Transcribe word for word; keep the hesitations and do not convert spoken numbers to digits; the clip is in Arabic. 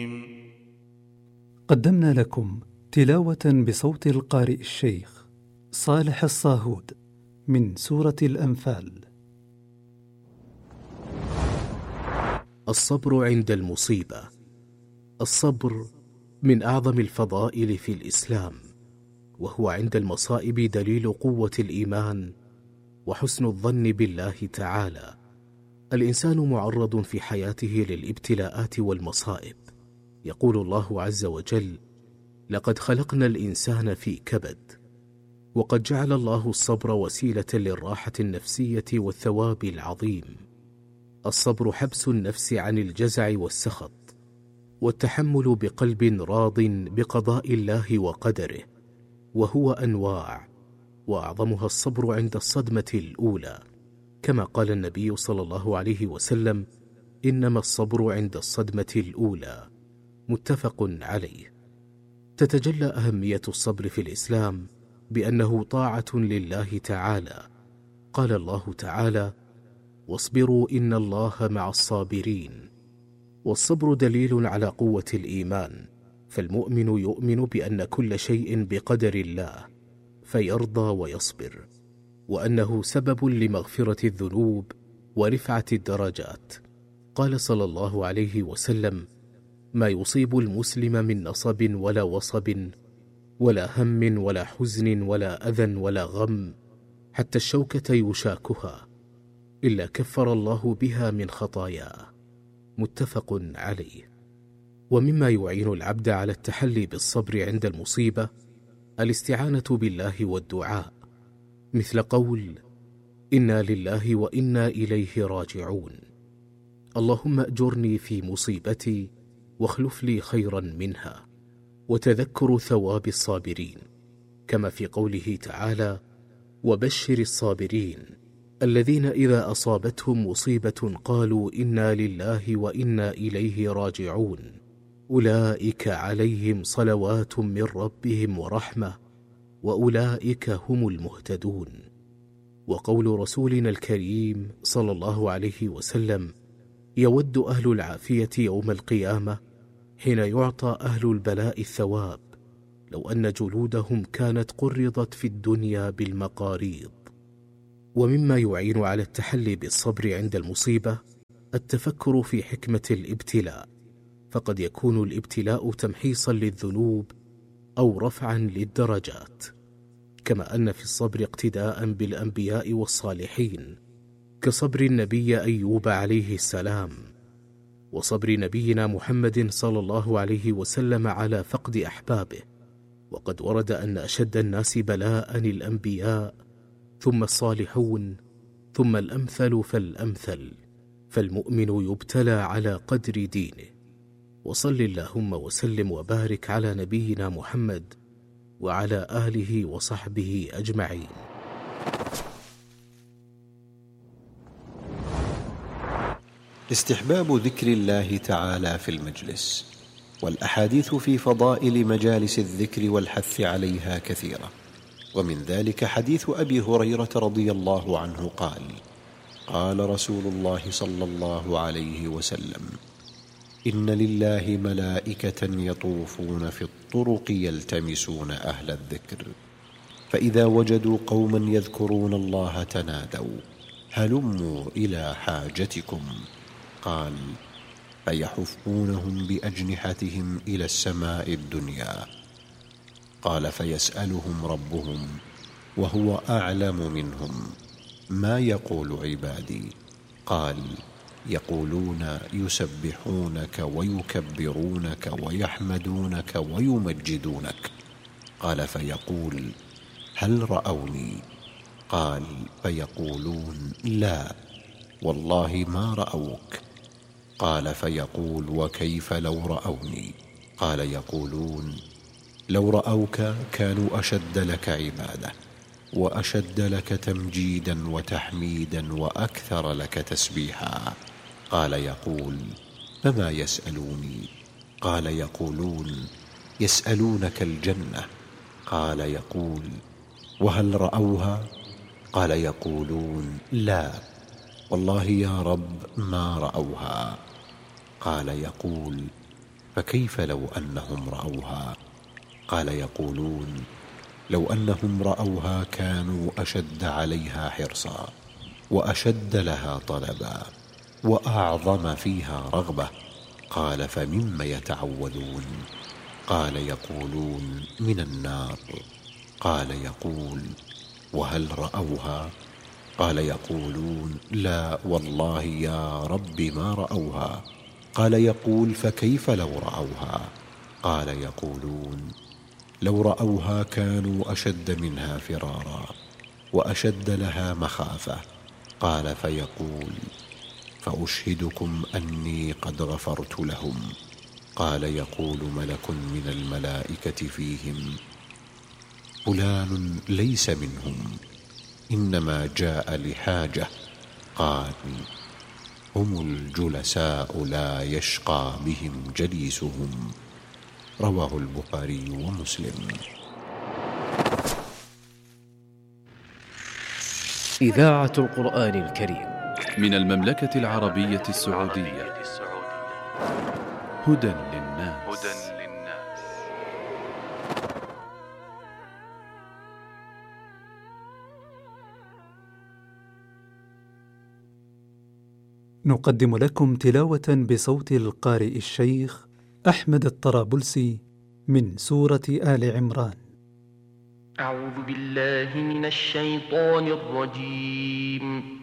قدمنا لكم تلاوة بصوت القارئ الشيخ صالح الصاهود من سورة الأنفال. الصبر عند المصيبة. الصبر من أعظم الفضائل في الإسلام، وهو عند المصائب دليل قوة الإيمان وحسن الظن بالله تعالى. الإنسان معرض في حياته للابتلاءات والمصائب. يقول الله عز وجل: لقد خلقنا الإنسان في كبد. وقد جعل الله الصبر وسيلة للراحة النفسية والثواب العظيم. الصبر حبس النفس عن الجزع والسخط، والتحمل بقلب راض بقضاء الله وقدره، وهو أنواع، وأعظمها الصبر عند الصدمة الأولى، كما قال النبي صلى الله عليه وسلم: إنما الصبر عند الصدمة الأولى، متفق عليه. تتجلى أهمية الصبر في الإسلام بأنه طاعة لله تعالى. قال الله تعالى: واصبروا إن الله مع الصابرين. والصبر دليل على قوة الإيمان، فالمؤمن يؤمن بأن كل شيء بقدر الله فيرضى ويصبر، وأنه سبب لمغفرة الذنوب ورفعة الدرجات. قال صلى الله عليه وسلم: ما يصيب المسلم من نصب ولا وصب ولا هم ولا حزن ولا أذى ولا غم حتى الشوكة يشاكها إلا كفر الله بها من خطاياه، متفق عليه. ومما يعين العبد على التحلي بالصبر عند المصيبة الاستعانة بالله والدعاء، مثل قول: إنا لله وإنا إليه راجعون. اللهم أجرني في مصيبتي واخلف لي خيرا منها. وتذكر ثواب الصابرين، كما في قوله تعالى: وبشر الصابرين الذين إذا أصابتهم مصيبة قالوا إنا لله وإنا إليه راجعون أولئك عليهم صلوات من ربهم ورحمة وأولئك هم المهتدون. وقول رسولنا الكريم صلى الله عليه وسلم: يود أهل العافية يوم القيامة حين يعطى أهل البلاء الثواب لو أن جلودهم كانت قرضت في الدنيا بالمقاريض. ومما يعين على التحلي بالصبر عند المصيبة التفكر في حكمة الابتلاء، فقد يكون الابتلاء تمحيصا للذنوب أو رفعا للدرجات، كما أن في الصبر اقتداء بالأنبياء والصالحين، كصبر النبي أيوب عليه السلام، وصبر نبينا محمد صلى الله عليه وسلم على فقد أحبابه. وقد ورد أن أشد الناس بلاء الأنبياء، ثم الصالحون، ثم الأمثل فالأمثل، فالمؤمن يبتلى على قدر دينه. وصل اللهم وسلم وبارك على نبينا محمد وعلى آله وصحبه أجمعين. استحباب ذكر الله تعالى في المجلس. والأحاديث في فضائل مجالس الذكر والحث عليها كثيرة، ومن ذلك حديث أبي هريرة رضي الله عنه قال: قال رسول الله صلى الله عليه وسلم: إن لله ملائكة يطوفون في الطرق يلتمسون أهل الذكر، فإذا وجدوا قوما يذكرون الله تنادوا: هلموا إلى حاجتكم. قال: فيحفونهم بأجنحتهم إلى السماء الدنيا. قال: فيسألهم ربهم وهو أعلم منهم: ما يقول عبادي؟ قال: يقولون يسبحونك ويكبرونك ويحمدونك ويمجدونك. قال: فيقول: هل رأوني؟ قال: فيقولون: لا والله ما رأوك. قال: فيقول: وكيف لو رأوني؟ قال: يقولون: لو رأوك كانوا أشد لك عبادة، وأشد لك تمجيدا وتحميدا، وأكثر لك تسبيحا. قال: يقول: فما يسألوني؟ قال: يقولون: يسألونك الجنة. قال: يقول: وهل رأوها؟ قال: يقولون: لا والله يا رب ما رأوها. قال: يقول: فكيف لو أنهم رأوها؟ قال يقولون لو أنهم رأوها كانوا أشد عليها حرصا وأشد لها طلبا وأعظم فيها رغبة. قال فمما يتعوذون؟ قال يقولون من النار. قال يقول وهل رأوها؟ قال يقولون لا والله يا رب ما رأوها. قال يقول فكيف لو رأوها؟ قال يقولون لو رأوها كانوا أشد منها فرارا وأشد لها مخافة. قال فيقول فأشهدكم أني قد غفرت لهم. قال يقول ملك من الملائكة فيهم فلان ليس منهم إنما جاء لحاجة. قال هم الجلساء لا يشقى بهم جليسهم. رواه البخاري ومسلم. إذاعة القرآن الكريم من المملكة العربية السعودية. هدى للناس. نقدم لكم تلاوة بصوت القارئ الشيخ أحمد الطرابلسي من سورة آل عمران. أعوذ بالله من الشيطان الرجيم.